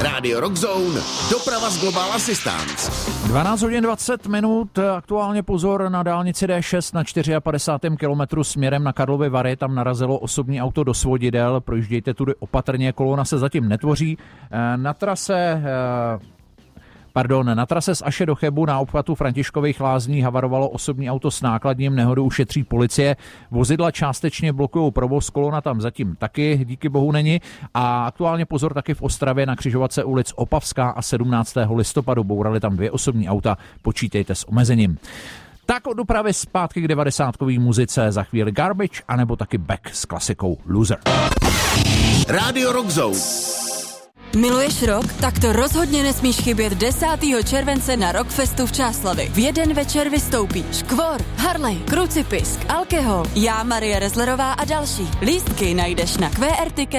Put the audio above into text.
Rádio Rock Zone, doprava z Global Assistance. 12 hodin 20 minut, aktuálně pozor na dálnici D6 na 54. kilometru směrem na Karlovy Vary, tam narazilo osobní auto do svodidel, projíždějte tudy opatrně, kolona se zatím netvoří. Na trase z Aše do Chebu na obchvatu Františkových Lázní havarovalo osobní auto s nákladním, nehodu ušetří policie. Vozidla částečně blokují provoz, kolona tam zatím taky díky bohu není. A aktuálně pozor taky v Ostravě na křižovatce ulic Opavská a 17. listopadu. Bourali tam 2 osobní auta, počítejte s omezením. Tak od dopravy zpátky k 90kový muzice, za chvíli Garbage, anebo taky Beck s klasikou Loser. Rádio Rock Zone. Miluješ rock? Tak to rozhodně nesmíš chybět 10. července na Rockfestu v Čáslavi. V jeden večer vystoupí Škvor, Harley, Krucipisk, Alkohol, já, Marie Rezlerová a další. Lístky najdeš na QR Ticket